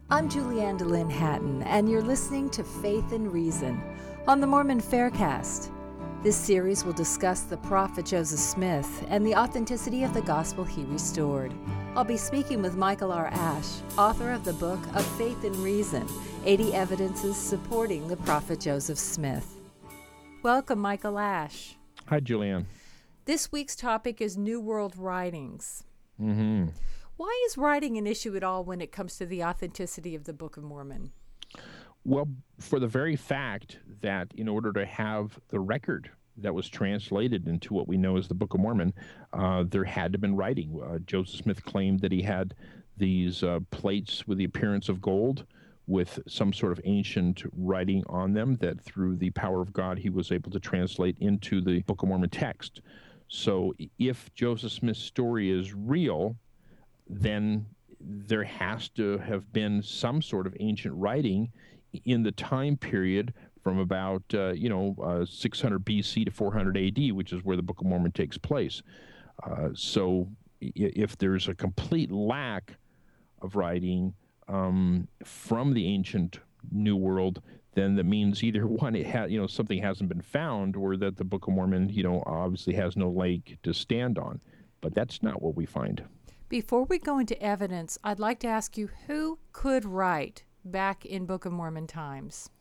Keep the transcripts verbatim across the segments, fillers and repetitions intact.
I'm Julianne DeLynn Hatton, and you're listening to Faith and Reason on the Mormon Faircast. This series will discuss the prophet Joseph Smith and the authenticity of the gospel he restored. I'll be speaking with Michael R. Ash, author of the book of Faith and Reason, eighty Evidences Supporting the Prophet Joseph Smith. Welcome, Michael Ash. Hi, Julianne. This week's topic is New World writings. Mm-hmm. Why is writing an issue at all when it comes to the authenticity of the Book of Mormon? Well, for the very fact that in order to have the record that was translated into what we know as the Book of Mormon, uh, there had to have been writing. Uh, Joseph Smith claimed that he had these uh, plates with the appearance of gold with some sort of ancient writing on them that through the power of God he was able to translate into the Book of Mormon text. So if Joseph Smith's story is real, then there has to have been some sort of ancient writing in the time period from about, uh, you know, uh, six hundred B C to four hundred A D, which is where the Book of Mormon takes place. Uh, so if there's a complete lack of writing um, from the ancient New World, then that means either one, it ha- you know, something hasn't been found, or that the Book of Mormon, you know, obviously has no leg to stand on. But that's not what we find. Before we go into evidence, I'd like to ask you, who could write back in Book of Mormon times?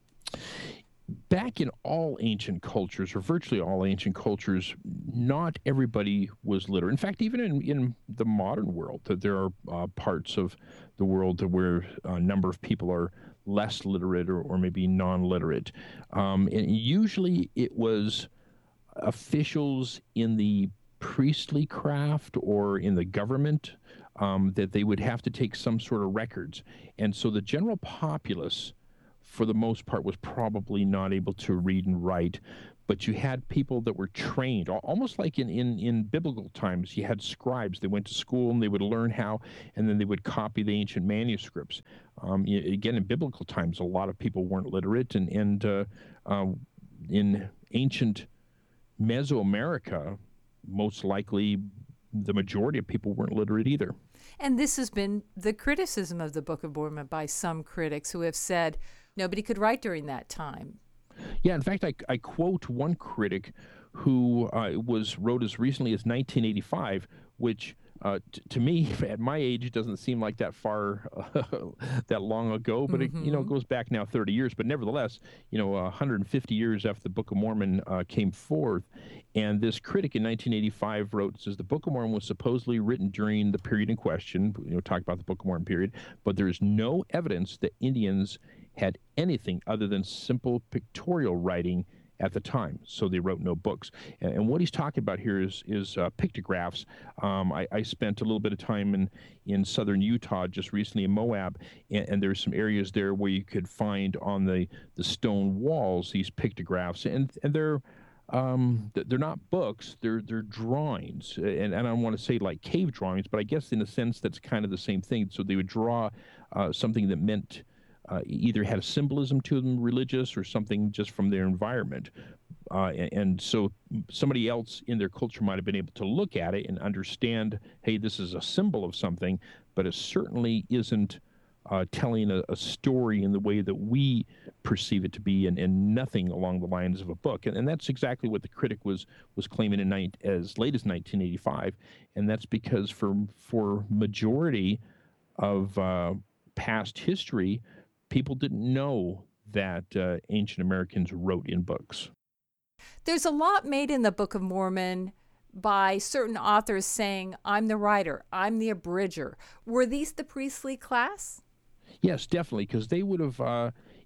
Back in all ancient cultures, or virtually all ancient cultures, not everybody was literate. In fact, even in, in the modern world, that there are uh, parts of the world where a number of people are less literate or, or maybe non-literate. Um, and usually it was officials in the priestly craft or in the government um, that they would have to take some sort of records. And so the general populace, for the most part, was probably not able to read and write. But you had people that were trained, almost like in, in, in biblical times. You had scribes. They went to school and they would learn how, and then they would copy the ancient manuscripts. Um, again, in biblical times, a lot of people weren't literate. And, and uh, uh, in ancient Mesoamerica, most likely the majority of people weren't literate either. And this has been the criticism of the Book of Mormon by some critics who have said nobody could write during that time. Yeah, in fact, I, I quote one critic who uh, was wrote as recently as nineteen eighty-five, which uh, t- to me, at my age, it doesn't seem like that far, uh, that long ago, but mm-hmm. it, you know, it goes back now thirty years. But nevertheless, you know, one hundred fifty years after the Book of Mormon uh, came forth, and this critic in nineteen eighty-five wrote, says, the Book of Mormon was supposedly written during the period in question, you know, talk about the Book of Mormon period, but there is no evidence that Indians had anything other than simple pictorial writing at the time, so they wrote no books. And, and what he's talking about here is is uh, pictographs. Um, I, I spent a little bit of time in, in southern Utah just recently in Moab, and, and there's some areas there where you could find on the, the stone walls these pictographs, and, and they're Um, they're not books, they're they're drawings, and, and I don't want to say like cave drawings, but I guess in a sense that's kind of the same thing. So they would draw uh, something that meant uh, either had a symbolism to them, religious, or something just from their environment. Uh, and, and so somebody else in their culture might have been able to look at it and understand, hey, this is a symbol of something, but it certainly isn't Uh, telling a, a story in the way that we perceive it to be, and, and nothing along the lines of a book. And, and that's exactly what the critic was was claiming in ni- as late as nineteen eighty-five. And that's because for for majority of uh, past history, people didn't know that uh, ancient Americans wrote in books. There's a lot made in the Book of Mormon by certain authors saying, I'm the writer, I'm the abridger. Were these the priestly class? Yes, definitely, because they would have, uh,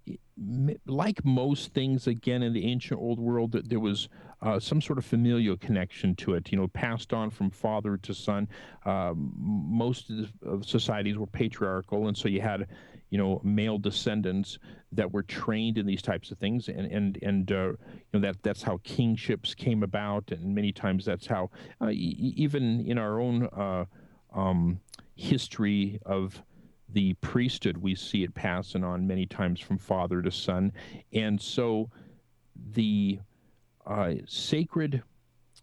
like most things, again, in the ancient old world, that there was uh, some sort of familial connection to it, you know, passed on from father to son. Uh, most of, the, of societies were patriarchal, and so you had, you know, male descendants that were trained in these types of things, and and and uh, you know that that's how kingships came about, and many times that's how uh, e- even in our own uh, um, history of the priesthood, we see it passing on many times from father to son. And so the uh, sacred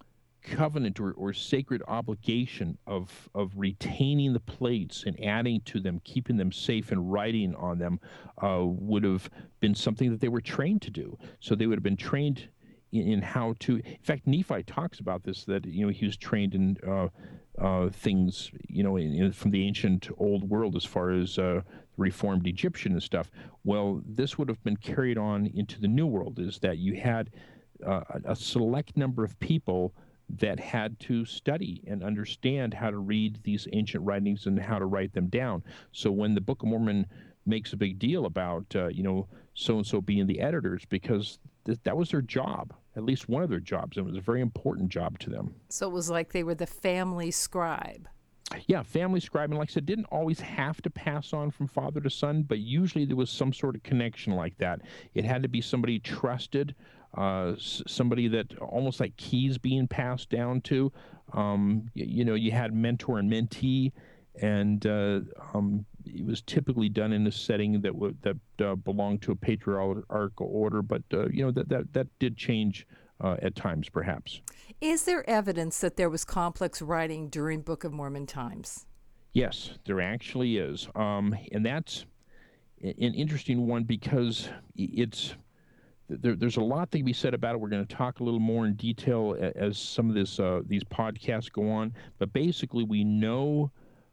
covenant or, or sacred obligation of of retaining the plates and adding to them, keeping them safe and writing on them uh, would have been something that they were trained to do. So they would have been trained in, in how to. In fact, Nephi talks about this, that you know he was trained in uh, uh, things you know in, in, from the ancient old world as far as uh, Reformed Egyptian and stuff. Well, this would have been carried on into the New World. Is that you had uh, a select number of people that had to study and understand how to read these ancient writings and how to write them down. So when the Book of Mormon makes a big deal about, uh, you know, so-and-so being the editors, because th- that was their job, at least one of their jobs. It was a very important job to them. So it was like they were the family scribe. Yeah, family scribe. And like I said, didn't always have to pass on from father to son, but usually there was some sort of connection like that. It had to be somebody trusted, uh, somebody that almost like keys being passed down to. Um, you, you know, you had mentor and mentee, and uh, um, it was typically done in a setting that w- that uh, belonged to a patriarchal order. But uh, you know that that that did change uh, at times, perhaps. Is there evidence that there was complex writing during Book of Mormon times? Yes, there actually is, um, and that's an interesting one because it's. There, there's a lot that can be said about it. We're going to talk a little more in detail as some of this uh, these podcasts go on. But basically, we know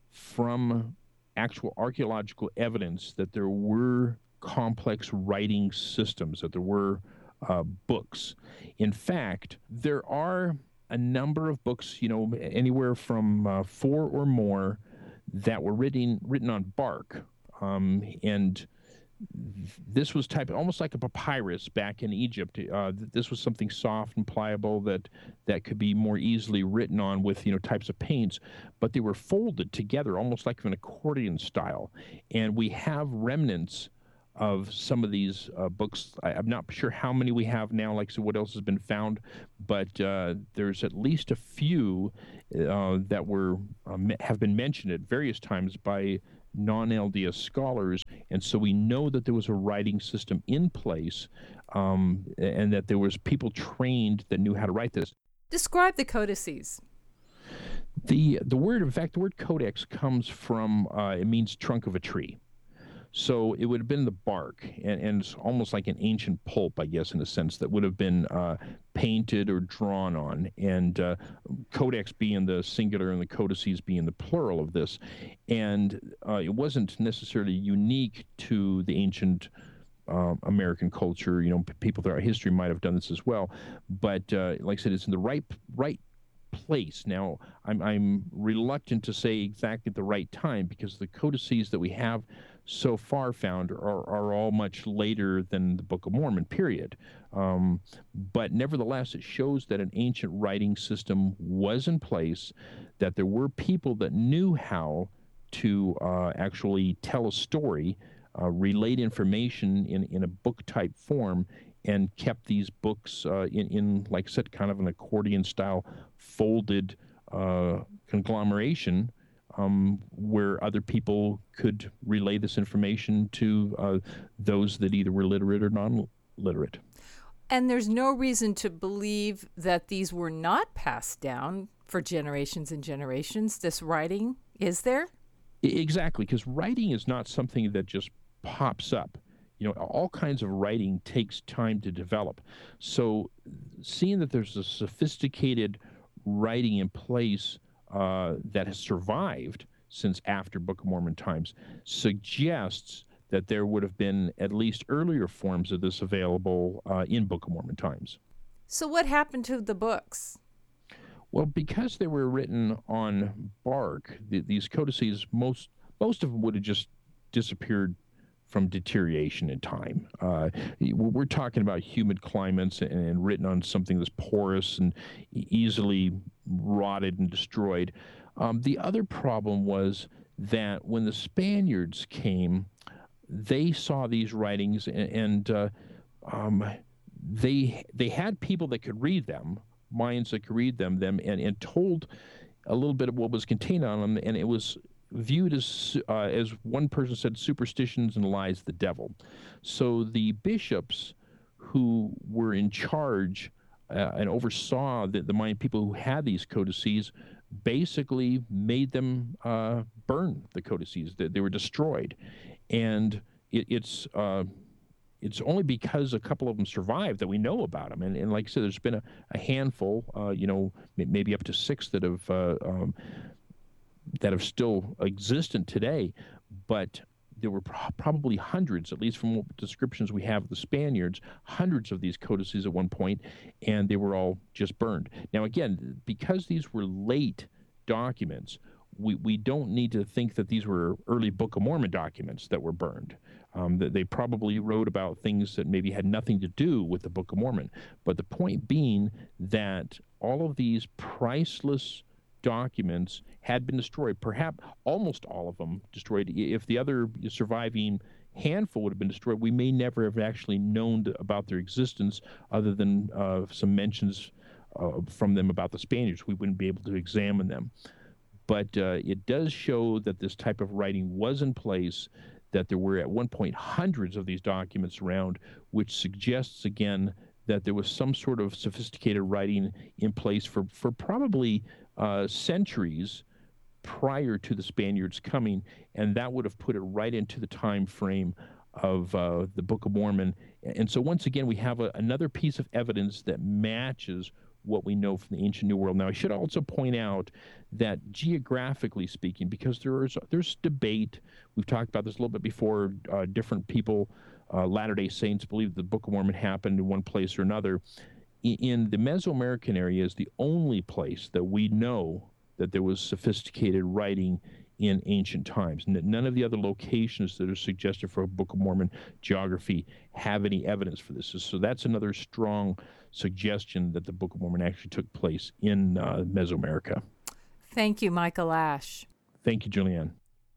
from actual archaeological evidence that there were complex writing systems, that there were uh, books. In fact, there are a number of books, you know, anywhere from uh, four or more, that were written written on bark, um, and this was type almost like a papyrus back in Egypt. Uh, this was something soft and pliable that that could be more easily written on with you know types of paints, but they were folded together almost like an accordion style. And we have remnants of some of these uh, books. I, I'm not sure how many we have now, like so what else has been found, but uh, there's at least a few uh, that were uh, have been mentioned at various times by non-L D S scholars, and so we know that there was a writing system in place, um, and that there was people trained that knew how to write this. Describe the codices. The the word, in fact, the word codex comes from, uh, it means trunk of a tree. So it would have been the bark, and, and it's almost like an ancient pulp, I guess, in a sense, that would have been uh, painted or drawn on, and uh, codex being the singular and the codices being the plural of this. And uh, it wasn't necessarily unique to the ancient uh, American culture. You know, p- people throughout history might have done this as well. But uh, like I said, it's in the right right place. Now, I'm, I'm reluctant to say exactly at the right time, because the codices that we have so far found are, are all much later than the Book of Mormon, period. Um, but nevertheless, it shows that an ancient writing system was in place, that there were people that knew how to uh, actually tell a story, uh, relate information in, in a book-type form, and kept these books uh, in, in, like I said, kind of an accordion-style folded uh, conglomeration, Um, where other people could relay this information to uh, those that either were literate or non-literate. And there's no reason to believe that these were not passed down for generations and generations, this writing, is there? Exactly, because writing is not something that just pops up. You know, all kinds of writing takes time to develop. So seeing that there's a sophisticated writing in place Uh, that has survived since after Book of Mormon times suggests that there would have been at least earlier forms of this available uh, in Book of Mormon times. So what happened to the books? Well, because they were written on bark, the, these codices, most most of them would have just disappeared from deterioration in time. Uh, we're talking about humid climates and, and written on something that's porous and easily rotted and destroyed. Um, the other problem was that when the Spaniards came, they saw these writings, and, and uh, um, they they had people that could read them, minds that could read them, them and, and told a little bit of what was contained on them, and it was viewed as, uh, as one person said, superstitions and lies the devil. So the bishops who were in charge uh, and oversaw the, the Mayan people who had these codices, basically made them uh, burn the codices. They, they were destroyed. And it, it's uh, it's only because a couple of them survived that we know about them. And, and like I said, there's been a, a handful, uh, you know, maybe up to six that have uh, um, that are still existent today. But there were pro- probably hundreds, at least from what descriptions we have of the Spaniards, hundreds of these codices at one point, and they were all just burned. Now, again, because these were late documents, we, we don't need to think that these were early Book of Mormon documents that were burned. Um, that they probably wrote about things that maybe had nothing to do with the Book of Mormon. But the point being that all of these priceless documents had been destroyed, perhaps almost all of them destroyed. If the other surviving handful would have been destroyed, we may never have actually known about their existence other than uh, some mentions uh, from them about the Spaniards. We wouldn't be able to examine them. But uh, it does show that this type of writing was in place, that there were at one point hundreds of these documents around, which suggests again that there was some sort of sophisticated writing in place for, for probably uh, centuries prior to the Spaniards coming, and that would have put it right into the time frame of uh, the Book of Mormon. And so once again, we have a, another piece of evidence that matches what we know from the ancient New World. Now, I should also point out that geographically speaking, because there is there's debate, we've talked about this a little bit before, uh, different people, uh, Latter-day Saints believe the Book of Mormon happened in one place or another. In, in the Mesoamerican area is the only place that we know that there was sophisticated writing in ancient times. None of the other locations that are suggested for a Book of Mormon geography have any evidence for this. So that's another strong suggestion that the Book of Mormon actually took place in uh, Mesoamerica. Thank you, Michael Ash. Thank you, Julianne.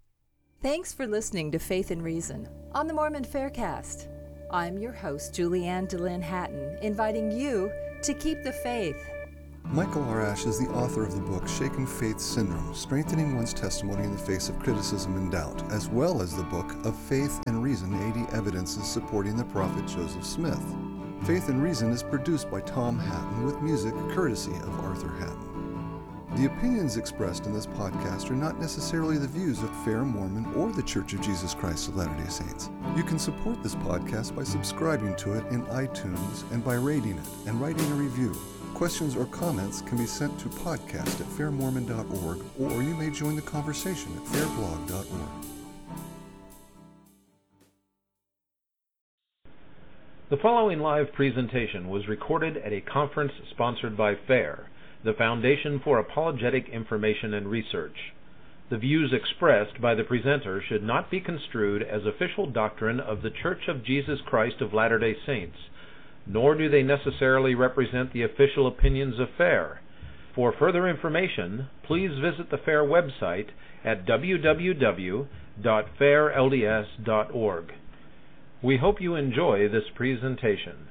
Thanks for listening to Faith and Reason on the Mormon Faircast. I'm your host, Julianne DeLynn Hatton, inviting you to keep the faith. Michael R. Ash is the author of the book Shaken Faith Syndrome, Strengthening One's Testimony in the Face of Criticism and Doubt, as well as the book of Faith and Reason, eighty Evidences Supporting the Prophet Joseph Smith. Faith and Reason is produced by Tom Hatton with music courtesy of Arthur Hatton. The opinions expressed in this podcast are not necessarily the views of Fair Mormon or the Church of Jesus Christ of Latter-day Saints. You can support this podcast by subscribing to it in iTunes and by rating it and writing a review. Questions or comments can be sent to podcast at fair mormon dot org, or you may join the conversation at fair blog dot org. The following live presentation was recorded at a conference sponsored by FAIR, the Foundation for Apologetic Information and Research. The views expressed by the presenter should not be construed as official doctrine of the Church of Jesus Christ of Latter-day Saints, nor do they necessarily represent the official opinions of FAIR. For further information, please visit the FAIR website at w w w dot fair l d s dot org. We hope you enjoy this presentation.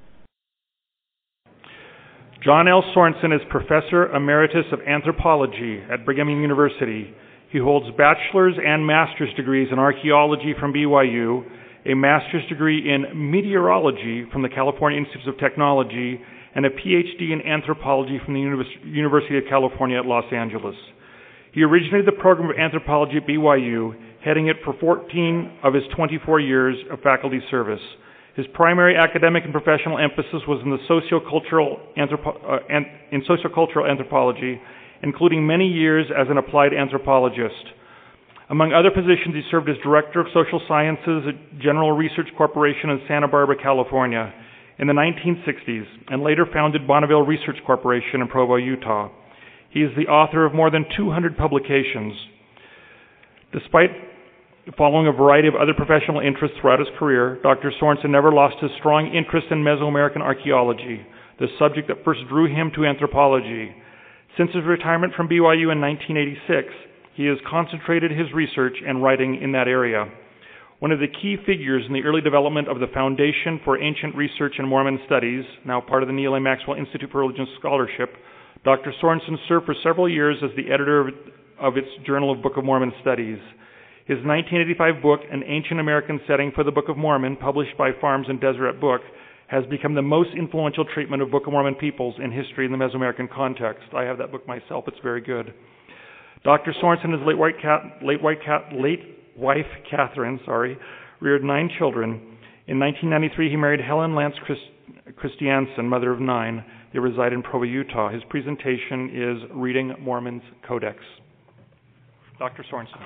John L. Sorensen is Professor Emeritus of Anthropology at Brigham Young University. He holds bachelor's and master's degrees in archaeology from B Y U, a master's degree in meteorology from the California Institute of Technology, and a P H D in anthropology from the Univers- University of California at Los Angeles. He originated the program of anthropology at B Y U, heading it for fourteen of his twenty-four years of faculty service. His primary academic and professional emphasis was in the sociocultural anthropo- uh, an- in sociocultural anthropology, including many years as an applied anthropologist. Among other positions, he served as Director of Social Sciences at General Research Corporation in Santa Barbara, California in the nineteen sixties, and later founded Bonneville Research Corporation in Provo, Utah. He is the author of more than two hundred publications. Despite following a variety of other professional interests throughout his career, Doctor Sorensen never lost his strong interest in Mesoamerican archaeology, the subject that first drew him to anthropology. Since his retirement from B Y U in nineteen eighty-six, he has concentrated his research and writing in that area. One of the key figures in the early development of the Foundation for Ancient Research and Mormon Studies, now part of the Neal A. Maxwell Institute for Religious Scholarship, Doctor Sorensen served for several years as the editor of its Journal of Book of Mormon Studies. His nineteen eighty-five book, An Ancient American Setting for the Book of Mormon, published by Farms and Deseret Book, has become the most influential treatment of Book of Mormon peoples in history in the Mesoamerican context. I have that book myself. It's very good. Doctor Sorensen and his late, white cat, late, white cat, late wife, Catherine, sorry, reared nine children. In nineteen ninety-three, he married Helen Lance Christ, Christiansen, mother of nine. They reside in Provo, Utah. His presentation is Reading Mormon's Codex. Doctor Sorensen.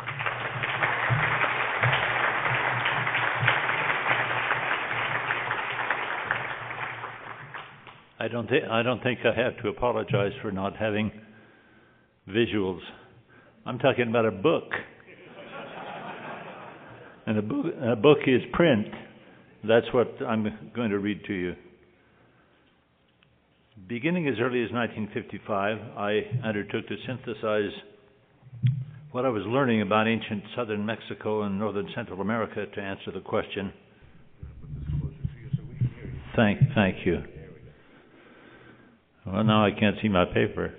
I don't, th- I don't think I have to apologize for not having visuals. I'm talking about a book. And a book, a book is print. That's what I'm going to read to you. Beginning as early as nineteen fifty-five, I undertook to synthesize what I was learning about ancient southern Mexico and northern Central America to answer the question. Thank, thank you. Well, now I can't see my paper.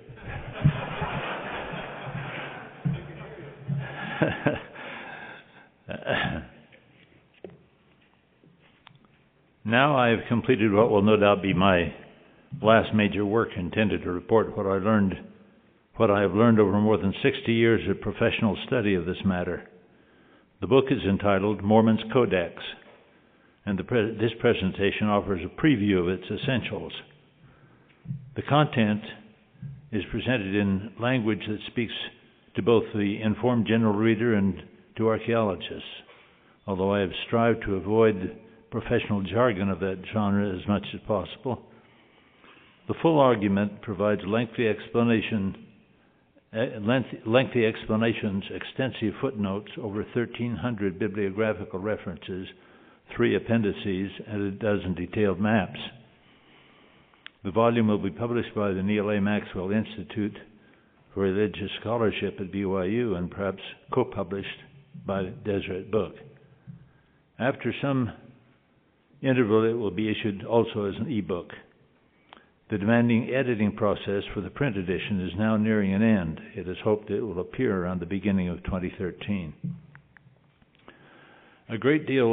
Now I have completed what will no doubt be my last major work, intended to report what I learned, what I have learned over more than sixty years of professional study of this matter. The book is entitled Mormon's Codex, and the pre- this presentation offers a preview of its essentials. The content is presented in language that speaks to both the informed general reader and to archaeologists, although I have strived to avoid professional jargon of that genre as much as possible. The full argument provides lengthy explanation, lengthy, lengthy explanations, extensive footnotes, over thirteen hundred bibliographical references, three appendices, and a dozen detailed maps. The volume will be published by the Neal A. Maxwell Institute for Religious Scholarship at B Y U and perhaps co-published by Deseret Book. After some interval, it will be issued also as an e-book. The demanding editing process for the print edition is now nearing an end. It is hoped it will appear around the beginning of twenty thirteen. A great deal